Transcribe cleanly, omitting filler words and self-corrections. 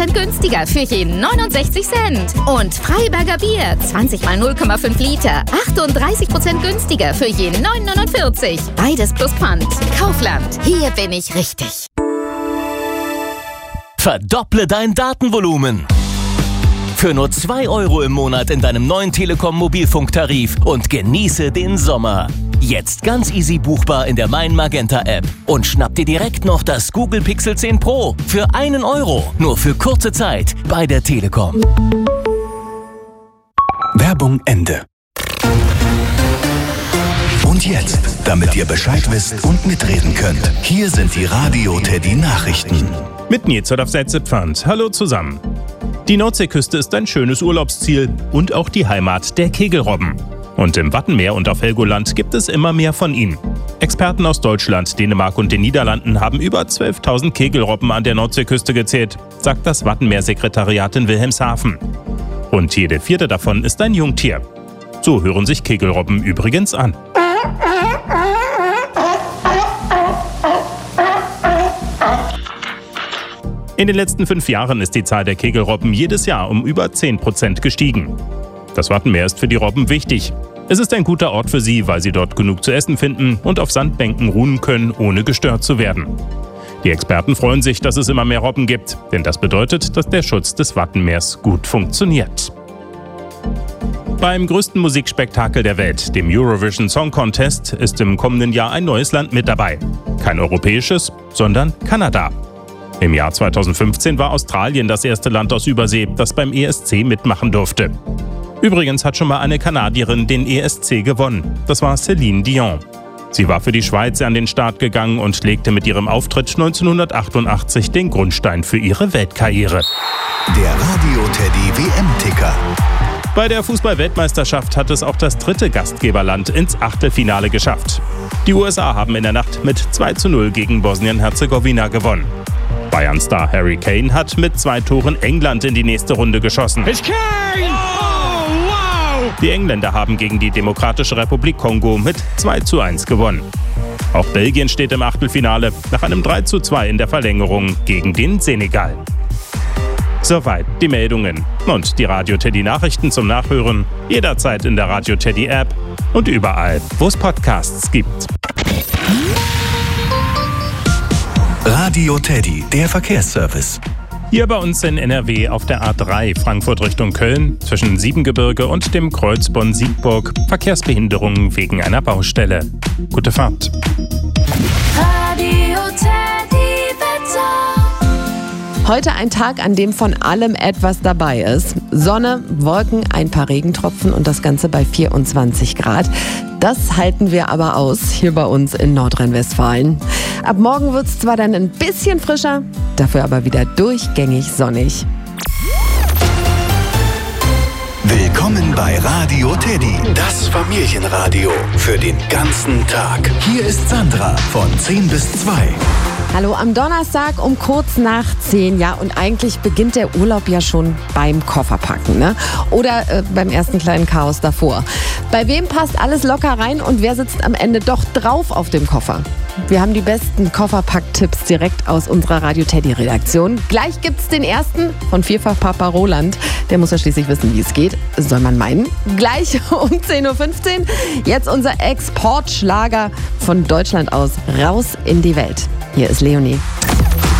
20% günstiger für je 69 Cent. Und Freiberger Bier, 20 mal 0,5 Liter, 38% günstiger für je 9,49. Beides plus Pfand. Kaufland, hier bin ich richtig. Verdopple dein Datenvolumen. Für nur 2 € im Monat in deinem neuen Telekom Mobilfunktarif und genieße den Sommer. Jetzt ganz easy buchbar in der Mein Magenta App und schnapp dir direkt noch das Google Pixel 10 Pro für 1 €, nur für kurze Zeit bei der Telekom. Werbung Ende. Und jetzt, damit ihr Bescheid wisst und mitreden könnt, hier sind die Radio Teddy Nachrichten. Mit Nils auf Setzepfand. Hallo zusammen. Die Nordseeküste ist ein schönes Urlaubsziel und auch die Heimat der Kegelrobben. Und im Wattenmeer und auf Helgoland gibt es immer mehr von ihnen. Experten aus Deutschland, Dänemark und den Niederlanden haben über 12.000 Kegelrobben an der Nordseeküste gezählt, sagt das Wattenmeersekretariat in Wilhelmshaven. Und jede 4. davon ist ein Jungtier. So hören sich Kegelrobben übrigens an. In den letzten 5 Jahren ist die Zahl der Kegelrobben jedes Jahr um über 10% gestiegen. Das Wattenmeer ist für die Robben wichtig. Es ist ein guter Ort für sie, weil sie dort genug zu essen finden und auf Sandbänken ruhen können, ohne gestört zu werden. Die Experten freuen sich, dass es immer mehr Robben gibt, denn das bedeutet, dass der Schutz des Wattenmeers gut funktioniert. Beim größten Musikspektakel der Welt, dem Eurovision Song Contest, ist im kommenden Jahr ein neues Land mit dabei. Kein europäisches, sondern Kanada. Im Jahr 2015 war Australien das erste Land aus Übersee, das beim ESC mitmachen durfte. Übrigens hat schon mal eine Kanadierin den ESC gewonnen. Das war Céline Dion. Sie war für die Schweiz an den Start gegangen und legte mit ihrem Auftritt 1988 den Grundstein für ihre Weltkarriere. Der Radio Teddy WM-Ticker. Bei der Fußball-Weltmeisterschaft hat es auch das 3. Gastgeberland ins Achtelfinale geschafft. Die USA haben in der Nacht mit 2:0 gegen Bosnien-Herzegowina gewonnen. Bayern-Star Harry Kane hat mit 2 Toren England in die nächste Runde geschossen. It's Kane! Oh, wow! Die Engländer haben gegen die Demokratische Republik Kongo mit 2:1 gewonnen. Auch Belgien steht im Achtelfinale nach einem 3:2 in der Verlängerung gegen den Senegal. Soweit die Meldungen. Und die Radio Teddy Nachrichten zum Nachhören jederzeit in der Radio Teddy App und überall, wo es Podcasts gibt. Radio Teddy, der Verkehrsservice. Hier bei uns in NRW auf der A3 Frankfurt Richtung Köln zwischen Siebengebirge und dem Kreuz Bonn-Siegburg Verkehrsbehinderungen wegen einer Baustelle. Gute Fahrt. Radio Teddy Wetter. Heute ein Tag, an dem von allem etwas dabei ist. Sonne, Wolken, ein paar Regentropfen und das Ganze bei 24 Grad. Das halten wir aber aus, hier bei uns in Nordrhein-Westfalen. Ab morgen wird es zwar dann ein bisschen frischer, dafür aber wieder durchgängig sonnig. Willkommen bei Radio Teddy, das Familienradio für den ganzen Tag. Hier ist Sandra von 10 bis 2. Hallo, am Donnerstag um kurz nach 10, ja, und eigentlich beginnt der Urlaub ja schon beim Kofferpacken, ne? Oder beim ersten kleinen Chaos davor. Bei wem passt alles locker rein und wer sitzt am Ende doch drauf auf dem Koffer? Wir haben die besten Kofferpack-Tipps direkt aus unserer Radio Teddy-Redaktion. Gleich gibt's den ersten von Vierfach-Papa Roland. Der muss ja schließlich wissen, wie es geht. Soll man meinen. Gleich um 10:15 Uhr. Jetzt unser Exportschlager von Deutschland aus raus in die Welt. Hier ist Leonie.